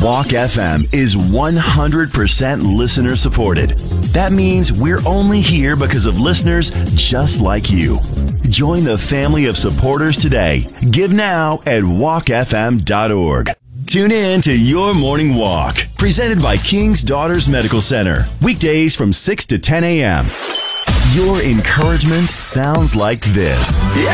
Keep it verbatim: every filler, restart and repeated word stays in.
Walk F M is one hundred percent listener supported. That means we're only here because of listeners just like you. Join the family of supporters today. Give now at walk f m dot org. Tune in to Your Morning Walk, presented by King's Daughters Medical Center. Weekdays from six to ten a.m. Your encouragement sounds like this. Yeah!